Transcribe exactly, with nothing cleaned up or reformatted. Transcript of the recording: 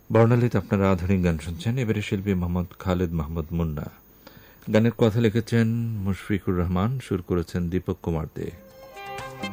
বর্ণালীতে আপনারা আধুনিক গান শুনছেন। এবারে শিল্পী মোহাম্মদ খালেদ মাহমুদ মুন্না। গানের কথা লিখেছেন মুশফিকুর রহমান, সুর করেছেন দীপক কুমার দে।